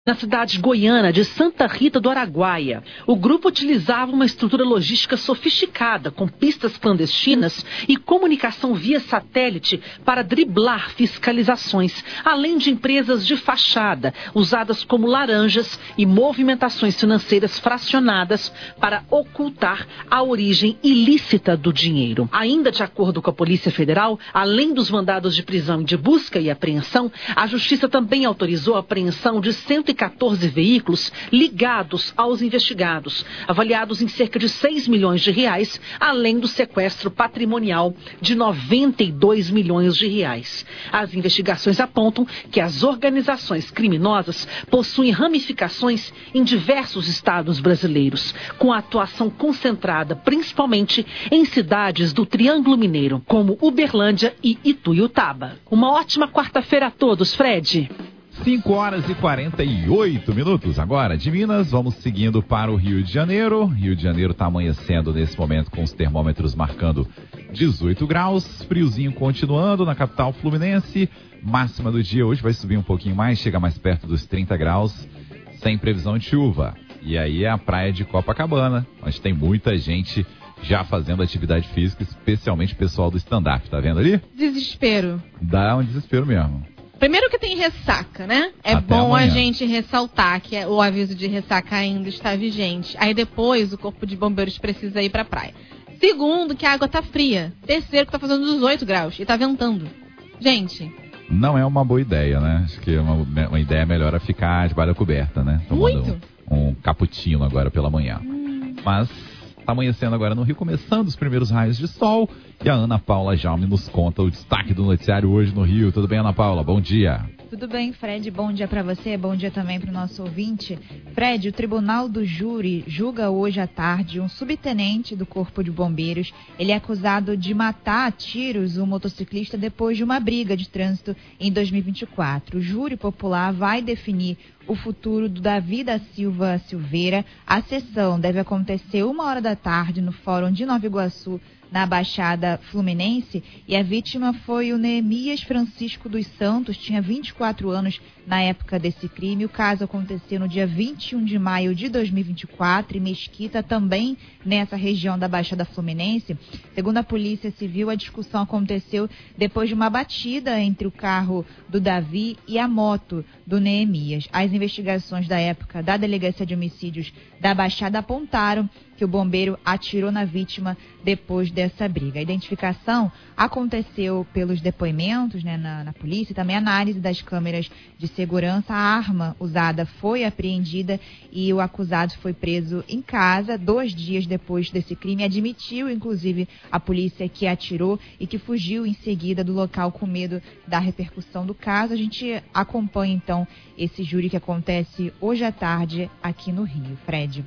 Na cidade goiana de Santa Rita do Araguaia, o grupo utilizava uma estrutura logística sofisticada, com pistas clandestinas e comunicação via satélite para driblar fiscalizações, além de empresas de fachada, usadas como laranjas e movimentações financeiras fracionadas para ocultar a origem ilícita do dinheiro. Ainda de acordo com a Polícia Federal, além dos mandados de prisão e de busca e apreensão, a Justiça também autorizou a apreensão de 114 veículos ligados aos investigados, avaliados em cerca de 6 milhões de reais, além do sequestro patrimonial de 92 milhões de reais. As investigações apontam que as organizações criminosas possuem ramificações em diversos estados brasileiros, com atuação concentrada principalmente em cidades do Triângulo Mineiro, como Uberlândia e Ituiutaba. Uma ótima quarta-feira a todos, Fred. 5 horas e 48 minutos. Agora, de Minas, vamos seguindo para o Rio de Janeiro. Rio de Janeiro está amanhecendo nesse momento com os termômetros marcando 18 graus. Friozinho continuando na capital fluminense. Máxima do dia hoje vai subir um pouquinho mais, chega mais perto dos 30 graus, sem previsão de chuva. E aí é a praia de Copacabana, onde tem muita gente já fazendo atividade física, especialmente o pessoal do stand-up. Tá vendo ali? Desespero. Dá um desespero mesmo. Primeiro que tem ressaca, né? É Até bom amanhã. a gente ressaltar que o aviso de ressaca ainda está vigente. Aí depois o Corpo de Bombeiros precisa ir pra praia. Segundo, que a água tá fria. Terceiro, que tá fazendo 18 graus e tá ventando. Gente... Não é uma boa ideia, né? Acho que uma ideia melhor é ficar debaixo da coberta, né? Tomando Muito. um cappuccino agora pela manhã. Mas tá amanhecendo agora no Rio, começando os primeiros raios de sol. E a Ana Paula Jaume nos conta o destaque do noticiário hoje no Rio. Tudo bem, Ana Paula? Bom dia. Tudo bem, Fred? Bom dia para você, bom dia também para o nosso ouvinte. Fred, o Tribunal do Júri julga hoje à tarde um subtenente do Corpo de Bombeiros. Ele é acusado de matar a tiros um motociclista depois de uma briga de trânsito em 2024. O júri popular vai definir o futuro do Davi da Silva Silveira. A sessão deve acontecer 13h no Fórum de Nova Iguaçu, na Baixada Fluminense, e a vítima foi o Neemias Francisco dos Santos, tinha 24 anos na época desse crime. O caso aconteceu no dia 21 de maio de 2024, em Mesquita, também nessa região da Baixada Fluminense. Segundo a Polícia Civil, a discussão aconteceu depois de uma batida entre o carro do Davi e a moto do Neemias. As investigações da época da Delegacia de Homicídios da Baixada apontaram que o bombeiro atirou na vítima depois dessa briga. A identificação aconteceu pelos depoimentos, né, na polícia, e também a análise das câmeras de segurança. A arma usada foi apreendida e o acusado foi preso em casa 2 dias depois desse crime. Admitiu, inclusive, a polícia que atirou e que fugiu em seguida do local com medo da repercussão do caso. A gente acompanha, então, esse júri que acontece hoje à tarde aqui no Rio. Fred.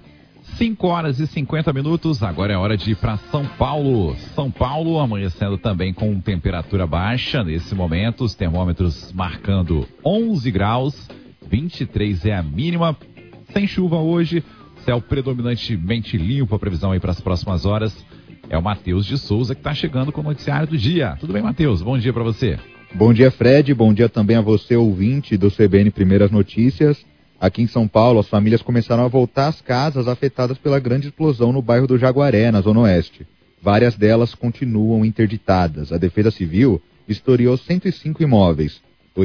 5 horas e 50 minutos, agora é hora de ir para São Paulo. São Paulo amanhecendo também com temperatura baixa nesse momento, os termômetros marcando 11 graus, 23 é a mínima, sem chuva hoje, céu predominantemente limpo, a previsão aí para as próximas horas. É o Matheus de Souza que está chegando com o noticiário do dia. Tudo bem, Matheus? Bom dia para você. Bom dia, Fred, bom dia também a você, ouvinte do CBN Primeiras Notícias. Aqui em São Paulo, as famílias começaram a voltar às casas afetadas pela grande explosão no bairro do Jaguaré, na Zona Oeste. Várias delas continuam interditadas. A Defesa Civil vistoriou 105 imóveis.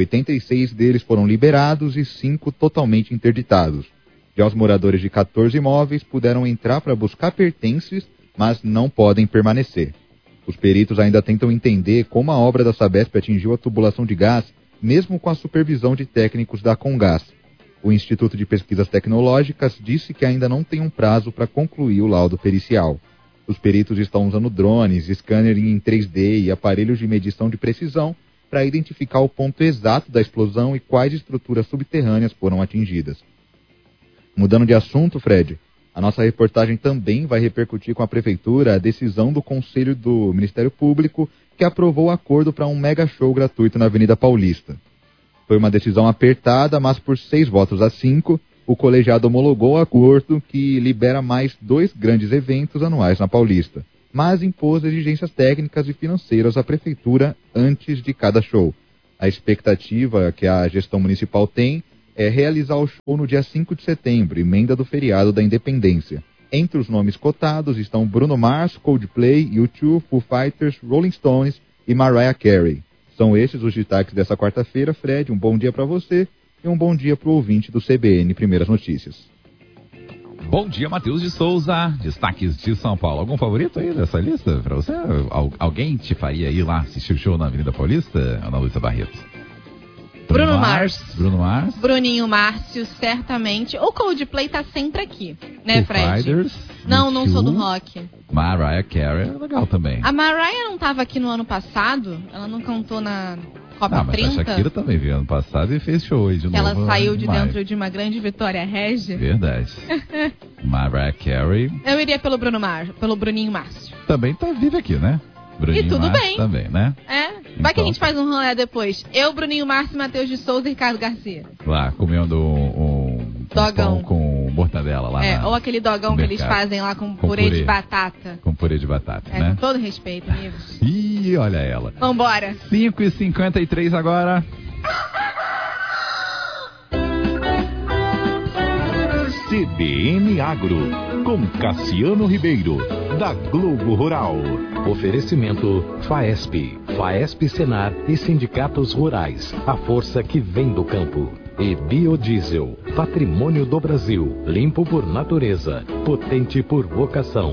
86 deles foram liberados e 5 totalmente interditados. Já os moradores de 14 imóveis puderam entrar para buscar pertences, mas não podem permanecer. Os peritos ainda tentam entender como a obra da Sabesp atingiu a tubulação de gás, mesmo com a supervisão de técnicos da Comgás. O Instituto de Pesquisas Tecnológicas disse que ainda não tem um prazo para concluir o laudo pericial. Os peritos estão usando drones, scanner em 3D e aparelhos de medição de precisão para identificar o ponto exato da explosão e quais estruturas subterrâneas foram atingidas. Mudando de assunto, Fred, a nossa reportagem também vai repercutir com a Prefeitura a decisão do Conselho do Ministério Público que aprovou o acordo para um mega show gratuito na Avenida Paulista. Foi uma decisão apertada, mas por 6 votos a 5, o colegiado homologou o acordo que libera mais 2 grandes eventos anuais na Paulista, mas impôs exigências técnicas e financeiras à Prefeitura antes de cada show. A expectativa que a gestão municipal tem é realizar o show no dia 5 de setembro, emenda do feriado da Independência. Entre os nomes cotados estão Bruno Mars, Coldplay, U2, Foo Fighters, Rolling Stones e Mariah Carey. São esses os destaques dessa quarta-feira. Fred, um bom dia para você e um bom dia para o ouvinte do CBN Primeiras Notícias. Bom dia, Matheus de Souza. Destaques de São Paulo. Algum favorito aí dessa lista para você? Alguém te faria ir lá assistir o show na Avenida Paulista, Ana Luísa Barreto? Bruno Mars. Bruninho Márcio, certamente. O Coldplay tá sempre aqui, né, Fred? Fighters, não sou do rock. Mariah Carey é legal também. A Mariah não tava aqui no ano passado? Ela não cantou na Copa 30? Mas a Shakira também veio ano passado e fez show aí de novo. Ela saiu de dentro de uma grande vitória régia. Verdade. Mariah Carey. Eu iria pelo Bruninho Márcio. Também tá vivo aqui, né? Bruninho e tudo Márcio bem. Também, né? Vai que a gente faz um rolê depois. Eu, Bruninho Márcio, Matheus de Souza e Ricardo Garcia. Lá, comendo um dogão com mortadela lá. Ou aquele dogão que eles fazem lá com purê de batata. Com purê de batata, né? Com todo respeito, amigos. Ih, olha ela. Vambora. 5h53 agora. CBN Agro, com Cassiano Ribeiro, da Globo Rural. Oferecimento FAESP, FAESP Senar e Sindicatos Rurais, a força que vem do campo. E Biodiesel, patrimônio do Brasil, limpo por natureza, potente por vocação.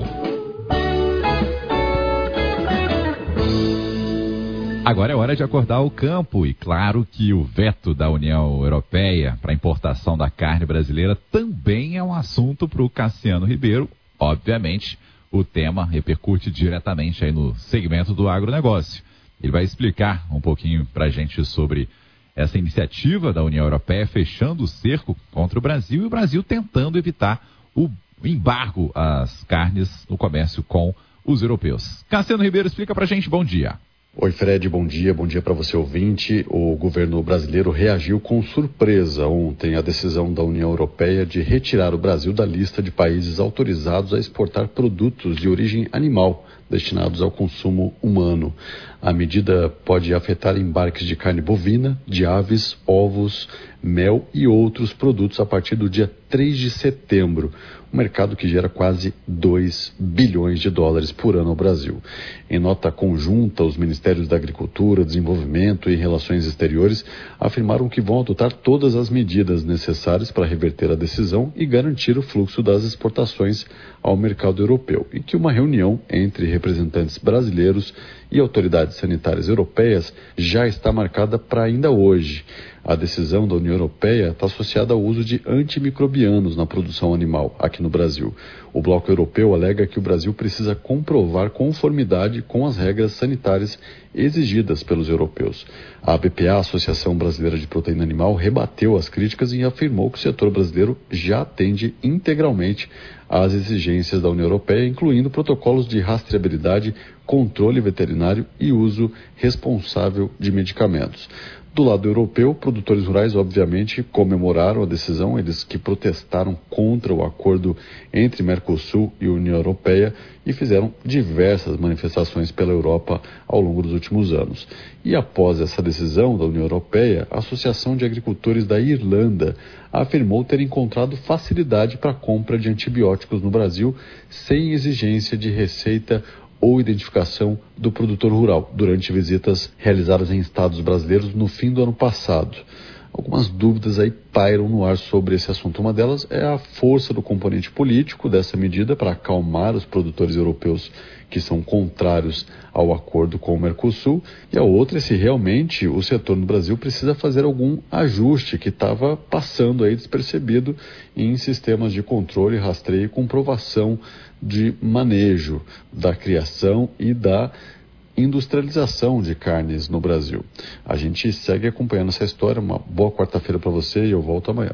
Agora é hora de acordar o campo e claro que o veto da União Europeia para a importação da carne brasileira também é um assunto para o Cassiano Ribeiro. Obviamente, o tema repercute diretamente aí no segmento do agronegócio. Ele vai explicar um pouquinho para a gente sobre essa iniciativa da União Europeia fechando o cerco contra o Brasil e o Brasil tentando evitar o embargo às carnes no comércio com os europeus. Cassiano Ribeiro, explica para a gente. Bom dia. Oi, Fred, bom dia para você ouvinte. O governo brasileiro reagiu com surpresa ontem à decisão da União Europeia de retirar o Brasil da lista de países autorizados a exportar produtos de origem animal destinados ao consumo humano. A medida pode afetar embarques de carne bovina, de aves, ovos, mel e outros produtos a partir do dia 3 de setembro, um mercado que gera quase 2 bilhões de dólares por ano ao Brasil. Em nota conjunta, os Ministérios da Agricultura, Desenvolvimento e Relações Exteriores afirmaram que vão adotar todas as medidas necessárias para reverter a decisão e garantir o fluxo das exportações ao mercado europeu, e que uma reunião entre representantes brasileiros e autoridades sanitárias europeias já está marcada para ainda hoje. A decisão da União Europeia está associada ao uso de antimicrobianos na produção animal aqui no Brasil. O bloco europeu alega que o Brasil precisa comprovar conformidade com as regras sanitárias exigidas pelos europeus. A BPA, Associação Brasileira de Proteína Animal, rebateu as críticas e afirmou que o setor brasileiro já atende integralmente às exigências da União Europeia, incluindo protocolos de rastreabilidade, controle veterinário e uso responsável de medicamentos. Do lado europeu, produtores rurais obviamente comemoraram a decisão, eles que protestaram contra o acordo entre Mercosul e União Europeia e fizeram diversas manifestações pela Europa ao longo dos últimos anos. E após essa decisão da União Europeia, a Associação de Agricultores da Irlanda afirmou ter encontrado facilidade para a compra de antibióticos no Brasil sem exigência de receita ou identificação do produtor rural, durante visitas realizadas em estados brasileiros no fim do ano passado. Algumas dúvidas aí pairam no ar sobre esse assunto. Uma delas é a força do componente político dessa medida para acalmar os produtores europeus que são contrários ao acordo com o Mercosul, e a outra é se realmente o setor no Brasil precisa fazer algum ajuste que estava passando aí despercebido em sistemas de controle, rastreio e comprovação de manejo da criação e da industrialização de carnes no Brasil. A gente segue acompanhando essa história. Uma boa quarta-feira para você e eu volto amanhã.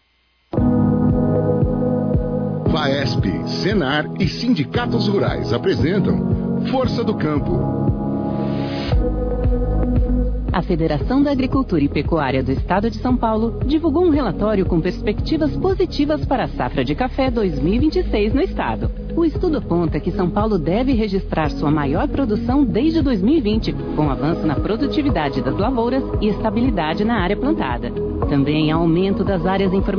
FAESP, Senar e Sindicatos Rurais apresentam Força do Campo. A Federação da Agricultura e Pecuária do Estado de São Paulo divulgou um relatório com perspectivas positivas para a safra de café 2026 no estado. O estudo aponta que São Paulo deve registrar sua maior produção desde 2020, com avanço na produtividade das lavouras e estabilidade na área plantada. Também há aumento das áreas informadas